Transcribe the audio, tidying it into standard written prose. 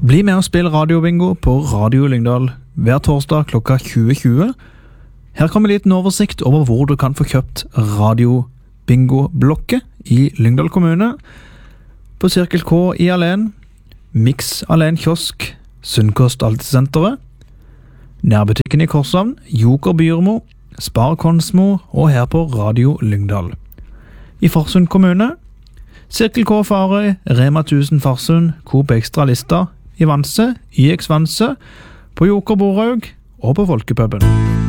Bli med og spill radiobingo på Radio Lyngdal hver torsdag klokka 20.20. Her kommer en liten oversikt over hvor du kan få kjøpt radiobingo-blokket i Lyngdal kommune. På Cirkel K i Alen, Mix Alen Kiosk, Sunnkost Altesenteret, nærbutikken i Korshavn, Joker Byrmo, Spar Konsmo og her på Radio Lyngdal. I Farsund kommune, Cirkel K Farøy, Rema 1000 Farsund, Coop Extra Lista, i Vanse, YX Vanse, på Joker Borhaug og på Folkepuben.